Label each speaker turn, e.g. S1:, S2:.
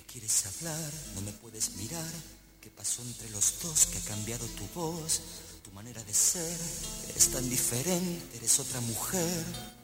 S1: quieres hablar? No me puedes mirar. ¿Qué pasó entre los dos? ¿Que ha cambiado tu voz? Tu manera de ser. Eres tan diferente, eres otra mujer.